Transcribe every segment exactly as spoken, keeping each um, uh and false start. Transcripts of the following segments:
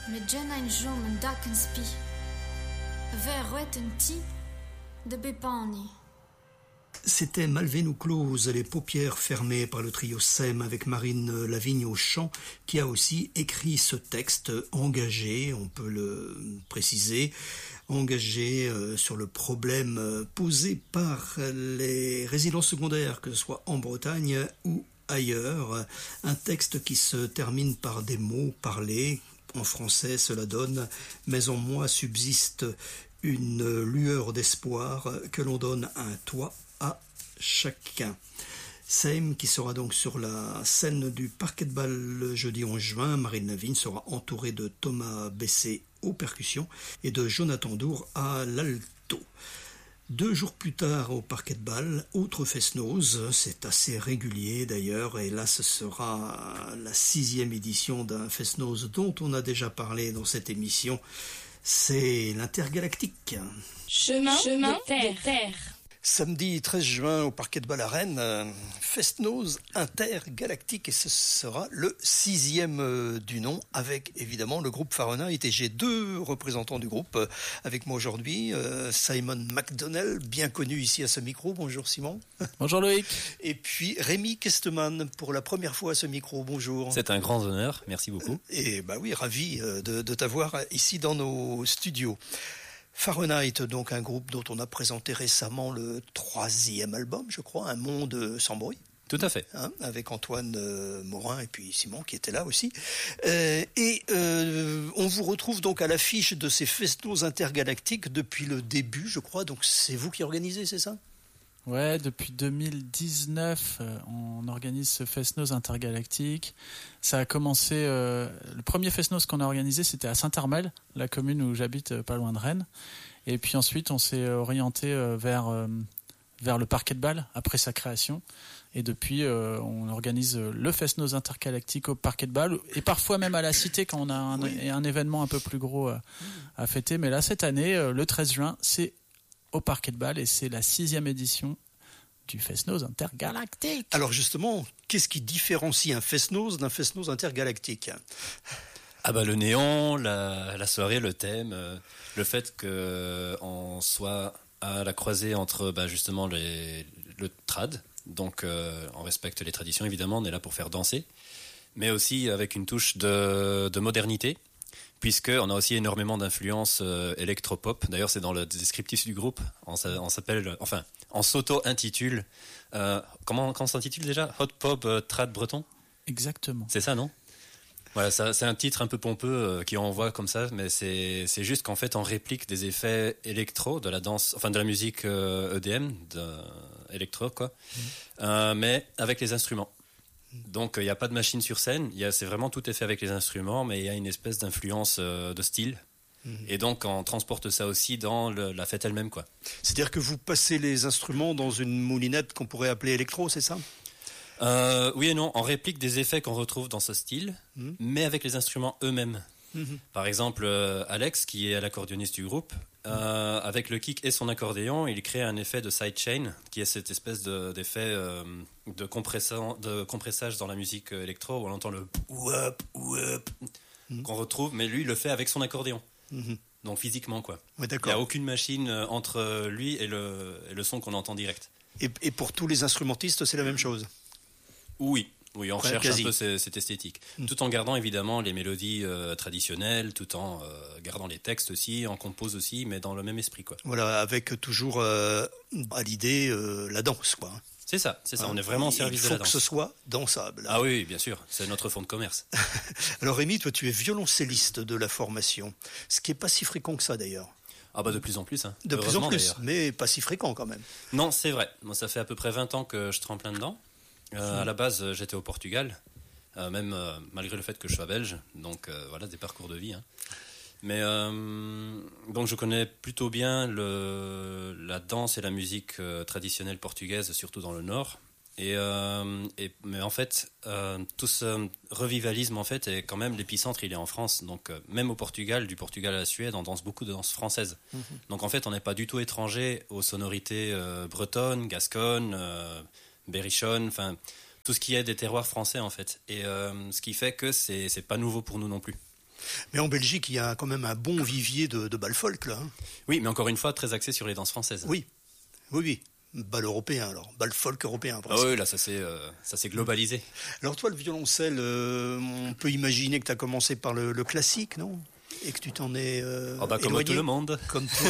Met jen ein jom en daken spi. Ver rouet en ti de bepani. C'était Malvé nous close, les paupières fermées par le trio S E M avec Marine Lavigne au chant, qui a aussi écrit ce texte engagé, on peut le préciser, engagé euh, sur le problème euh, posé par les résidences secondaires, que ce soit en Bretagne ou ailleurs. Un texte qui se termine par des mots parlés. En français, cela donne « Mais en moi subsiste une lueur d'espoir que l'on donne un toit à chacun ». S E M qui sera donc sur la scène du Parquet de Bâle le jeudi onze juin. Marine Lavigne sera entourée de Thomas Bessé aux percussions et de Jonathan Dour à l'alto. Deux jours plus tard au Parquet de Bâle, autre Fest-Noz, c'est assez régulier d'ailleurs, et là ce sera la sixième édition d'un Fest-Noz dont on a déjà parlé dans cette émission, c'est l'Intergalactique. Chemin, Chemin de terre. De terre. Samedi treize juin au Parquet de Bâle à Rennes, euh, Fest-Noz intergalactique, et ce sera le sixième euh, du nom, avec évidemment le groupe Fahrenheit. Et j'ai deux représentants du groupe euh, avec moi aujourd'hui. Euh, Simon McDonnell, bien connu ici à ce micro. Bonjour Simon. Bonjour Loïc. Et puis Rémi Kesteman, pour la première fois à ce micro. Bonjour. C'est un grand honneur, merci beaucoup. Et bah oui, ravi euh, de, de t'avoir ici dans nos studios. Fahrenheit, donc un groupe dont on a présenté récemment le troisième album, je crois, Un monde sans bruit. Tout à fait. Hein, avec Antoine euh, Morin et puis Simon qui était là aussi. Euh, et euh, on vous retrouve donc à l'affiche de ces Fest-Noz intergalactiques depuis le début, je crois. Donc c'est vous qui organisez, c'est ça ? Ouais, depuis deux mille dix-neuf, euh, on organise ce Fest-Noz intergalactique. Ça a commencé, euh, le premier Fest-Noz qu'on a organisé, c'était à Saint-Armel, la commune où j'habite, euh, pas loin de Rennes. Et puis ensuite, on s'est orienté euh, vers euh, vers le Parquet de Bâle après sa création. Et depuis, euh, on organise le Fest-Noz intergalactique au Parquet de Bâle et parfois même à la Cité quand on a un, oui. un événement un peu plus gros euh, à fêter. Mais là, cette année, euh, le treize juin, c'est au Parquet de Bâle et c'est la sixième édition du Fest-Noz intergalactique. Alors justement, qu'est-ce qui différencie un Fest-Noz d'un Fest-Noz intergalactique ? Ah bah le néon, la, la soirée, le thème, euh, le fait qu'on soit à la croisée entre bah, justement les, le trad, donc euh, on respecte les traditions évidemment, on est là pour faire danser, mais aussi avec une touche de, de modernité, puisqu'on a aussi énormément d'influences euh, électropop. D'ailleurs, c'est dans le descriptif du groupe. On, on s'appelle, enfin, on s'auto-intitule. Euh, comment, comment on s'intitule déjà ? Hot Pop euh, Trad Breton ? Exactement. C'est ça, non ? Voilà, ça, c'est un titre un peu pompeux euh, qui envoie comme ça, mais c'est, c'est juste qu'en fait, on réplique des effets électro, de la danse, enfin de la musique euh, E D M, de, électro, quoi, mmh. euh, mais avec les instruments. Donc il n'y a pas de machine sur scène, y a, c'est vraiment tout est fait avec les instruments, mais il y a une espèce d'influence euh, de style. Mmh. Et donc on transporte ça aussi dans le, la fête elle-même, quoi. C'est-à-dire que vous passez les instruments dans une moulinette qu'on pourrait appeler électro, c'est ça ? euh, Oui et non, on réplique des effets qu'on retrouve dans ce style, mmh. mais avec les instruments eux-mêmes. Mmh. Par exemple, euh, Alex, qui est l'accordéoniste du groupe, euh, avec le kick et son accordéon, il crée un effet de sidechain, qui est cette espèce de, d'effet euh, de, de compressage dans la musique électro, où on entend le ouap, ouap, mmh. qu'on retrouve, mais lui, il le fait avec son accordéon. Mmh. Donc physiquement, quoi. Ouais, il n'y a aucune machine entre lui et le, et le son qu'on entend direct. Et, et pour tous les instrumentistes, c'est la même chose ? Oui. Oui, on recherche quasi. un peu cette, cette esthétique, mmh. tout en gardant évidemment les mélodies euh, traditionnelles, tout en euh, gardant les textes aussi, on compose aussi, mais dans le même esprit, quoi. Voilà, avec toujours euh, à l'idée euh, la danse, quoi. C'est ça, c'est ça. Hein, on est vraiment au service de la danse. Il faut que ce soit dansable. Ah oui, bien sûr, c'est notre fonds de commerce. Alors Rémi, toi tu es violoncelliste de la formation, ce qui est pas si fréquent que ça d'ailleurs. Ah bah de plus en plus, hein. De plus en plus, d'ailleurs. Mais pas si fréquent quand même. Non, c'est vrai. Moi, ça fait à peu près vingt ans que je trempe là-dedans. Euh, à la base, j'étais au Portugal, euh, même euh, malgré le fait que je sois belge, donc euh, voilà, des parcours de vie. Hein. Mais euh, donc je connais plutôt bien le, la danse et la musique euh, traditionnelle portugaise, surtout dans le Nord. Et, euh, et mais en fait, euh, tout ce revivalisme en fait est quand même l'épicentre, il est en France. Donc euh, même au Portugal, du Portugal à la Suède, on danse beaucoup de danse française. Mm-hmm. Donc en fait, on n'est pas du tout étranger aux sonorités euh, bretonnes, gasconnes. Euh, berrichonne, enfin tout ce qui est des terroirs français en fait, et euh, ce qui fait que c'est c'est pas nouveau pour nous non plus. Mais en Belgique, il y a quand même un bon vivier de, de bal folk, là. Hein. Oui, mais encore une fois, très axé sur les danses françaises. Oui, oui, oui. Bal européen, alors. Bal folk européen, presque. Ah oui, là, ça s'est, euh, ça s'est globalisé. Alors toi, le violoncelle, euh, on peut imaginer que tu as commencé par le, le classique, non ? Et que tu t'en es euh, oh bah, comme éloigné. Tout le monde. Comme tout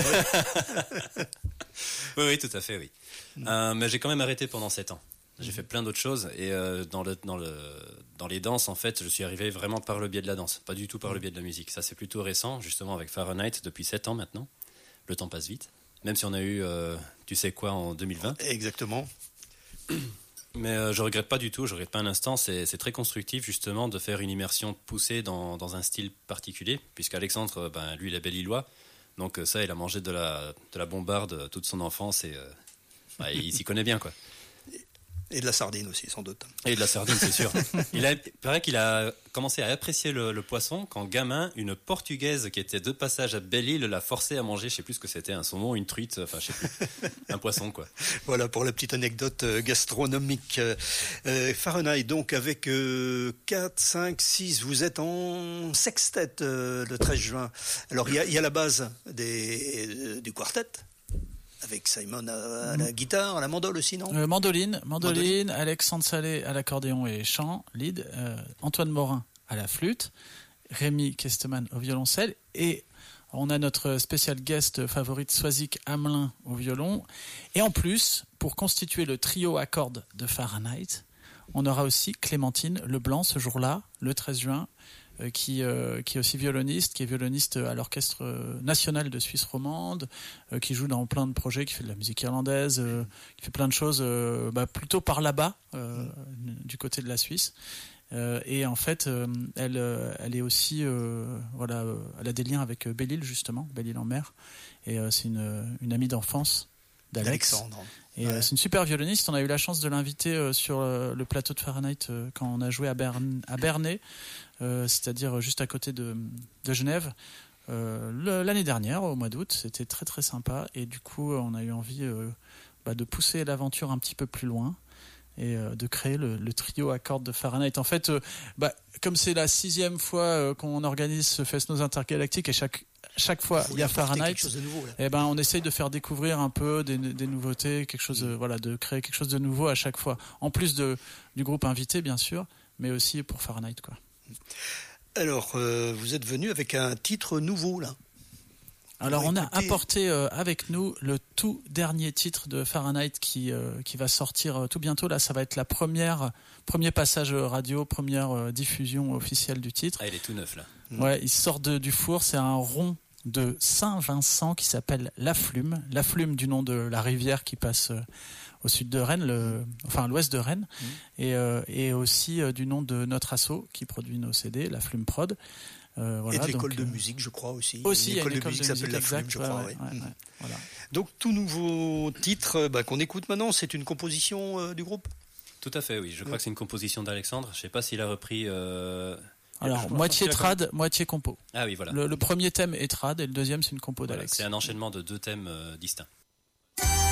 le Oui, oui, tout à fait, oui. Mm. Euh, mais j'ai quand même arrêté pendant sept ans. J'ai fait plein d'autres choses et euh, dans, le, dans, le, dans les danses, en fait, je suis arrivé vraiment par le biais de la danse, pas du tout par le biais de la musique. Ça, c'est plutôt récent, justement, avec Fahrenheit, depuis sept ans maintenant. Le temps passe vite, même si on a eu, euh, tu sais quoi, en deux mille vingt. Exactement. Mais euh, je regrette pas du tout, je regrette pas un instant. C'est, c'est très constructif, justement, de faire une immersion poussée dans, dans un style particulier, puisqu'Alexandre, ben, lui, il est belle-illois. Donc ça, il a mangé de la, de la bombarde toute son enfance et euh, bah, il s'y connaît bien, quoi. Et de la sardine aussi, sans doute. Et de la sardine, c'est sûr. Il, a, il paraît qu'il a commencé à apprécier le, le poisson quand, gamin, une Portugaise qui était de passage à Belle-Île l'a forcé à manger, je sais plus ce que c'était, un saumon, une truite, enfin, je sais plus, un poisson, quoi. Voilà pour la petite anecdote gastronomique. Euh, Fahrenheit, donc, avec euh, quatre, cinq, six, vous êtes en sextet euh, le treize juin. Alors, il y a, y a la base des, euh, du quartet. Avec Simon à la guitare, à la mandole aussi, non euh, Mandoline, mandoline, mandoline, Alexandre Salé à l'accordéon et chant, lead, euh, Antoine Morin à la flûte, Rémi Kesteman au violoncelle, et on a notre spécial guest favorite Swazik Hamelin au violon. Et en plus, pour constituer le trio à cordes de Fahrenheit, on aura aussi Clémentine Leblanc ce jour-là, le treize juin, Qui, euh, qui est aussi violoniste, qui est violoniste à l'Orchestre national de Suisse romande, euh, qui joue dans plein de projets, qui fait de la musique irlandaise, euh, qui fait plein de choses euh, bah, plutôt par là-bas, euh, du côté de la Suisse. Euh, et en fait, euh, elle, euh, elle est aussi, euh, voilà, euh, elle a des liens avec Belle-Île justement, Belle-Île-en-Mer, et euh, c'est une, une amie d'enfance d'Alex. Alexandre. Et ouais. euh, c'est une super violoniste. On a eu la chance de l'inviter euh, sur euh, le plateau de Fahrenheit euh, quand on a joué à, Berne, à Bernay, euh, c'est-à-dire juste à côté de, de Genève, euh, le, l'année dernière, au mois d'août. C'était très très sympa. Et du coup, on a eu envie euh, bah, de pousser l'aventure un petit peu plus loin et euh, de créer le, le trio à cordes de Fahrenheit. En fait, euh, bah, comme c'est la sixième fois euh, qu'on organise ce Fest-Noz intergalactique et chaque chaque fois il y a Fahrenheit, et ben on essaye de faire découvrir un peu des, des nouveautés, quelque chose, mmh. voilà, de créer quelque chose de nouveau à chaque fois. En plus de du groupe invité bien sûr, mais aussi pour Fahrenheit, quoi. Alors euh, vous êtes venu avec un titre nouveau là. Alors on a apporté euh, avec nous le tout dernier titre de Fahrenheit qui euh, qui va sortir euh, tout bientôt. Là, ça va être la première premier passage radio, première euh, diffusion officielle du titre. Ah, il est tout neuf là. Ouais, il sort de, du four. C'est un rond de Saint-Vincent qui s'appelle La Flume. La Flume du nom de la rivière qui passe euh, au sud de Rennes, le, enfin à l'ouest de Rennes, mmh. et, euh, et aussi euh, du nom de notre asso qui produit nos C D, La Flume Prod. Euh, voilà, et de l'école donc, de musique, je crois aussi. Aussi, une il y a école une de musique qui s'appelle La Flume, je crois. Ouais, ouais, ouais, voilà. Donc, tout nouveau titre bah, qu'on écoute maintenant, c'est une composition euh, du groupe ? Tout à fait, oui. Je crois ouais. que c'est une composition d'Alexandre. Je ne sais pas s'il a repris... Euh... Alors, moitié trad, moitié compo. Ah oui, voilà. Le, le premier thème est trad et le deuxième, c'est une compo voilà, d'Alex. C'est un enchaînement de deux thèmes euh, distincts.